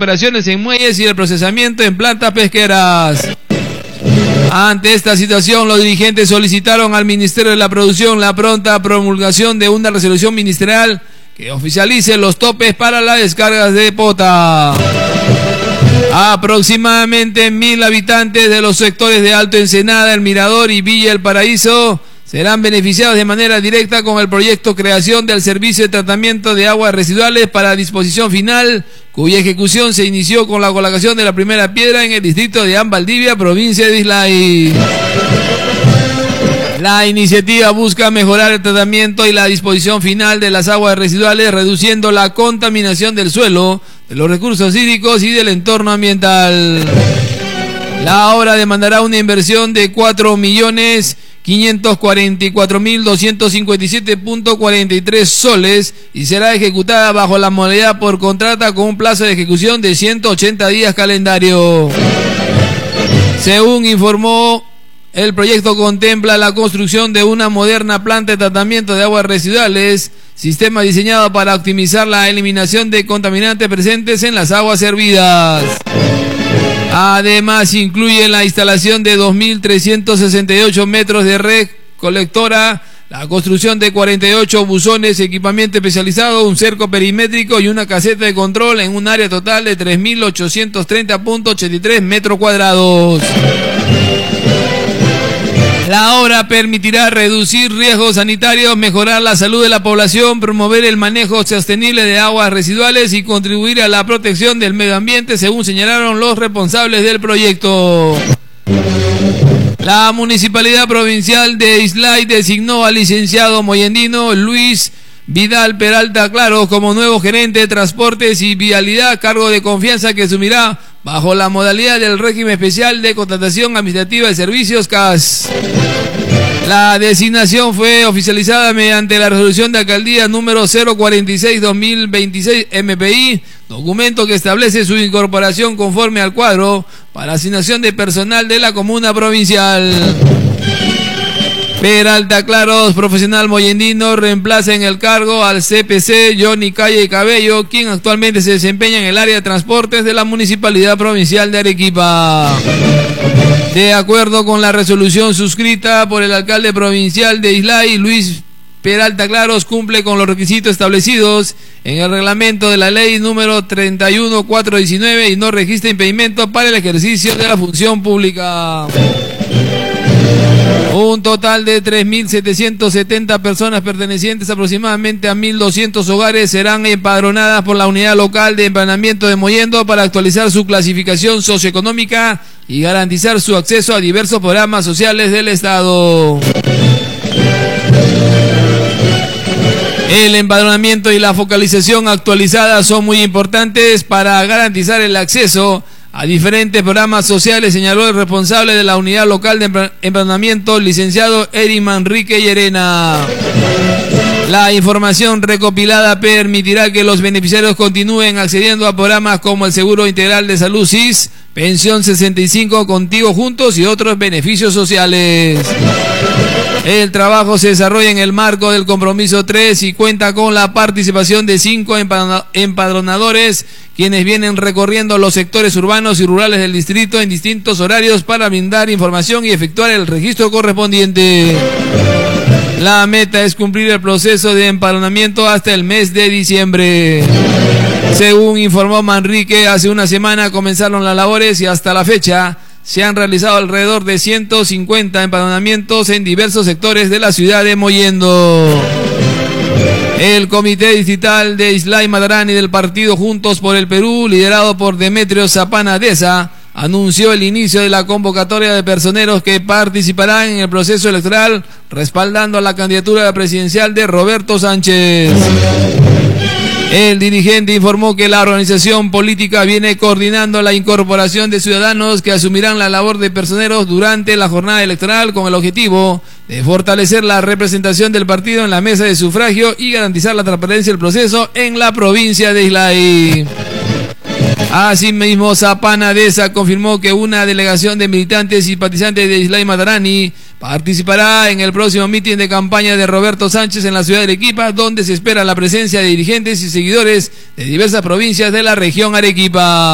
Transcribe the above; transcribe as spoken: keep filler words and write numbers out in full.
operaciones en muelles y el procesamiento en plantas pesqueras. Ante esta situación, los dirigentes solicitaron al Ministerio de la Producción la pronta promulgación de una resolución ministerial que oficialice los topes para las descargas de pota. Aproximadamente mil habitantes de los sectores de Alto Ensenada, El Mirador y Villa El Paraíso serán beneficiados de manera directa con el proyecto Creación del Servicio de Tratamiento de Aguas Residuales para disposición final, cuya ejecución se inició con la colocación de la primera piedra en el distrito de Ambaldivia, provincia de Islay. La iniciativa busca mejorar el tratamiento y la disposición final de las aguas residuales, reduciendo la contaminación del suelo, de los recursos hídricos y del entorno ambiental. La obra demandará una inversión de cuatro millones quinientos cuarenta y cuatro mil doscientos cincuenta y siete punto cuarenta y tres soles y será ejecutada bajo la modalidad por contrata con un plazo de ejecución de ciento ochenta días calendario. Según informó, el proyecto contempla la construcción de una moderna planta de tratamiento de aguas residuales, sistema diseñado para optimizar la eliminación de contaminantes presentes en las aguas servidas. Además, incluye la instalación de dos mil trescientos sesenta y ocho metros de red colectora, la construcción de cuarenta y ocho buzones, equipamiento especializado, un cerco perimétrico y una caseta de control en un área total de tres mil ochocientos treinta punto ochenta y tres metros cuadrados. La obra permitirá reducir riesgos sanitarios, mejorar la salud de la población, promover el manejo sostenible de aguas residuales y contribuir a la protección del medio ambiente, según señalaron los responsables del proyecto. La Municipalidad Provincial de Islay designó al licenciado moyendino Luis Vidal Peralta Claros como nuevo gerente de Transportes y Vialidad, cargo de confianza que asumirá bajo la modalidad del régimen especial de contratación administrativa de servicios C A S. La designación fue oficializada mediante la resolución de alcaldía número cero cuarenta y seis dos mil veintiséis M P I, documento que establece su incorporación conforme al cuadro para asignación de personal de la comuna provincial. Peralta Claros, profesional moyendino, reemplaza en el cargo al C P C Johnny Calle y Cabello, quien actualmente se desempeña en el área de transportes de la Municipalidad Provincial de Arequipa. De acuerdo con la resolución suscrita por el alcalde provincial de Islay, Luis Peralta Claros cumple con los requisitos establecidos en el reglamento de la ley número treinta y uno mil cuatrocientos diecinueve y no registra impedimento para el ejercicio de la función pública. Un total de tres mil setecientas setenta personas pertenecientes aproximadamente a mil doscientos hogares serán empadronadas por la unidad local de empadronamiento de Mollendo para actualizar su clasificación socioeconómica y garantizar su acceso a diversos programas sociales del Estado. El empadronamiento y la focalización actualizada son muy importantes para garantizar el acceso a diferentes programas sociales, señaló el responsable de la unidad local de empadronamiento, licenciado Eri Manrique Llerena. La información recopilada permitirá que los beneficiarios continúen accediendo a programas como el Seguro Integral de Salud S I S, Pensión sesenta y cinco, Contigo Juntos y otros beneficios sociales. El trabajo se desarrolla en el marco del compromiso tres y cuenta con la participación de cinco empadronadores, quienes vienen recorriendo los sectores urbanos y rurales del distrito en distintos horarios para brindar información y efectuar el registro correspondiente. La meta es cumplir el proceso de empadronamiento hasta el mes de diciembre. Según informó Manrique, hace una semana comenzaron las labores y hasta la fecha se han realizado alrededor de ciento cincuenta empadronamientos en diversos sectores de la ciudad de Mollendo. El Comité Distrital de Islay Matarani del partido Juntos por el Perú, liderado por Demetrio Zapana Deza, anunció el inicio de la convocatoria de personeros que participarán en el proceso electoral, respaldando la candidatura presidencial de Roberto Sánchez. El dirigente informó que la organización política viene coordinando la incorporación de ciudadanos que asumirán la labor de personeros durante la jornada electoral con el objetivo de fortalecer la representación del partido en la mesa de sufragio y garantizar la transparencia del proceso en la provincia de Islay. Asimismo, Zapana Deza confirmó que una delegación de militantes y simpatizantes de Islay Matarani participará en el próximo mitin de campaña de Roberto Sánchez en la ciudad de Arequipa, donde se espera la presencia de dirigentes y seguidores de diversas provincias de la región Arequipa.